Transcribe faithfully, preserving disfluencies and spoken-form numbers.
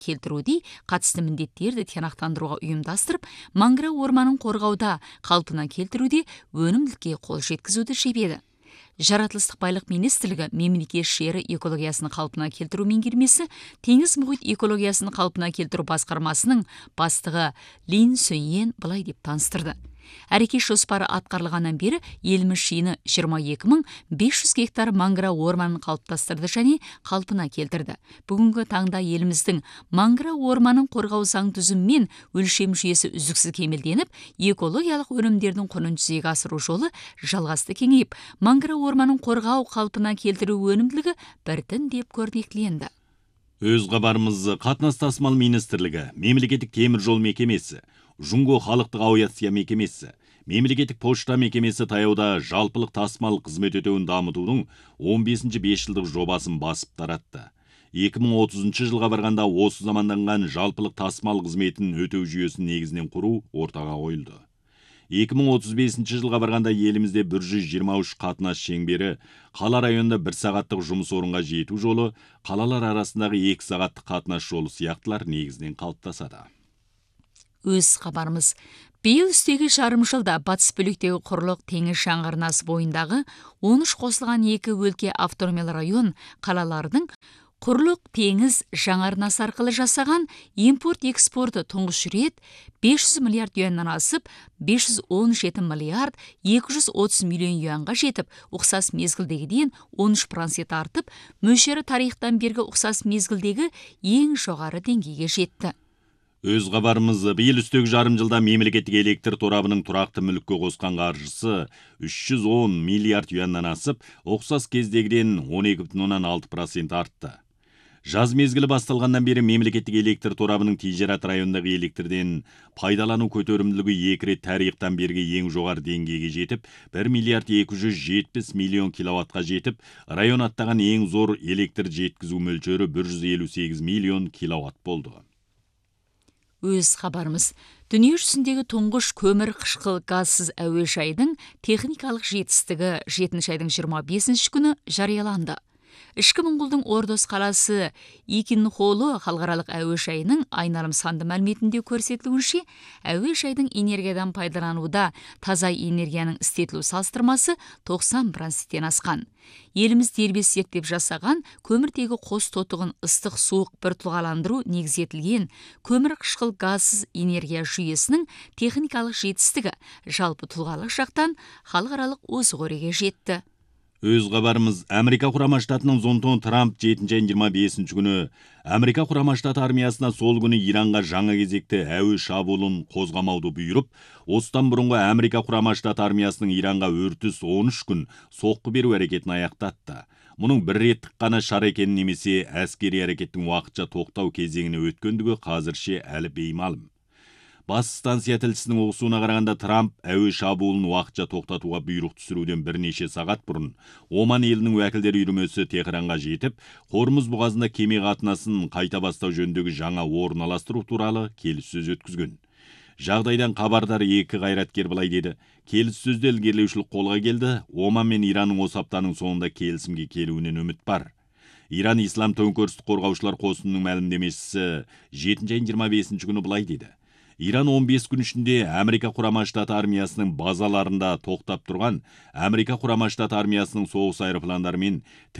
келтіруде қатысты міндеттерді тиянақтандыруға ұйымдастырып, мангра орманын қорғауда, қалпына келтіруде өнімділікке қол жеткізуді шебеді. Жаратылыстық байлық министрлігі мемлекет жері экологиясын қалпына келтіру меңгермесі теңіз мұхит экологиясын қалпына келтіру басқармасының бастығы Лин Сөньен былай деп таныстырды. Әрекет жоспары атқарылғаннан бері еліміз жиыны жиырма екі мың бес жүз гектар мангра орманын қалыптастырды және қалпына келтірді. Бүгінгі таңда еліміздің мангра орманын қорғау заң түзімі мен өлшем жүйесі үздіксіз кемелденіп, экологиялық өнімдердің құнын жүзеге асыру жолы жалғасты кеңейіп, мангра орманын қорғау қалпына келтіру өнімділігі біртіндеп көрнектіленді. Өз хабарымыз қатынас тасымал министрлігі, мемлекеттік темір жол мекемесі, Жунго халықтық авиация мекемесі, мемлекеттік пошта мекемесі таяуда жалпылық тасымал қызмет өтеуін дамытудың он бесінші бес жылдық жобасын басып таратты. екі мың отызыншы жылға барғанда осы заманданған жалпылық тасымал қызметін өтеу жүйесін негізінен құру ортаға қойылды. екі мың отыз бесінші жылға барғанда елімізде бір жүз жиырма үш қатынас шеңбері, қала районында бір сағаттық жұмыс орынға жету жолы, қалалар арасындағы екі сағаттық қатынас жолы сияқтылар негізінен қалыптасады. Өз хабарымыз. Биыл үстегі жарым жылда батыс бөліктегі құрлық теңіз жаңғырнасы бойындағы он үш қосылған екі өлке автономиялы район қалалардың құрлық теңіз жаңарнасы арқылы жасаған импорт-экспорты тұңғыш рет бес жүз миллиард юаннан асып, бес жүз он жеті миллиард екі жүз отыз миллион юанға жетіп, ұқсас мезгілдегіден он үш процент артып, мөлшері тарихтан бергі ұқсас мезгілдегі ең жоғары деңгейге жетті. Өз хабарымыз, биыл үстегі жарым жылда мемлекеттік электр торабының тұрақты мүлікке қосқан қаржысы үш жүз он миллиард юаннан асып, ұқсас кездегіден он екі бүтін оннан алты процент артты. Жаз мезгілі басталғаннан бері мемлекеттік электр торабының Тижерат районындағы электрден пайдалану көтерімділігі екі рет тарихтан бергі ең жоғары деңгейге жетіп, бір миллиард екі жүз жетпіс миллион киловаттқа жетіп, район аттаған ең зор электр жеткізу мөлшері бір жүз елу сегіз миллион киловатт болды. Өз хабарымыз. Дүние жүзіндегі тұңғыш көмір қышқыл газсыз әуежайдың техникалық жетістігі жетінші айдың жиырма бесінші күні жарияланды. Ішкі Моңғолдың Ордос қаласы Икинхолу халықаралық әуежайының айналым санды мәліметінде көрсетілуінше, әуежайдың энергиядан пайдалануда таза энергияның істетілу салыстырмасы тоқсан проценттен асқан. Еліміз дербес зерттеп жасаған көміртегі қос тотығын ыстық суық біртұлғаландыру негізетілген көмір қышқыл газсыз энергия жүйесінің техникалық жетістігі жалпы тұлғалық жақтан халықаралық озық өреге жетті. Өз хабарымыз, Америка құрама штатының Зонтон Трамп жетінші айдың жиырма бесінші күні Америка құрама штаты армиясына сол күні Иранға жаңа кезекті әуе шабуылын қозғамауды бұйырып, осыдан бұрынғы Америка құрама штаты армиясының Иранға өртіс он үш күн соққы беру әрекетін аяқтатты. Мұның бір реттік қана шара екенін немесе әскери әрекеттің уақытша тоқтау кезеңіне өткендігі қазірше әлі беймәлім. Бас станция тілшісінің оқысуына қарағанда Трамп әуе шабуылын уақытша тоқтатуға бұйрық түсіруден бірнеше сағат бұрын Оман елінің уәкілдері үйірмесі Техранға жетіп, Хормұз бұғазында кеме қатынасын қайта бастау жөніндегі жаңа орналастыру туралы келіссөз өткізген. Жағдайдан хабардар екі қайраткер былай деді: келіссөзде ілгерілеушілік қолға келді, Оман мен Иранның осы аптаның соңында келісімге келуінен үміт бар. Иран Ислам төңкерістік қорғаушылар қосынының мәлімдемесі жетінші айдың жиырма бесінші күні былай деді: Иран он бес күн ішінде Америка құрама штаты армиясының базаларында тоқтап тұрған Америка құрама штаты армиясының соғыс аэропландарымен